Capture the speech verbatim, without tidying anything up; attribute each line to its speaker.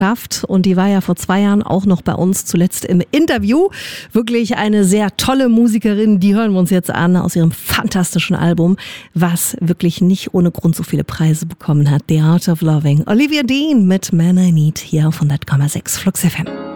Speaker 1: Und die war ja vor zwei Jahren auch noch bei uns, zuletzt im Interview. Wirklich eine sehr tolle Musikerin, die hören wir uns jetzt an aus ihrem fantastischen Album, was wirklich nicht ohne Grund so viele Preise bekommen hat. The Art of Loving. Olivia Dean mit Man I Need hier auf hundert Komma sechs Flux F M.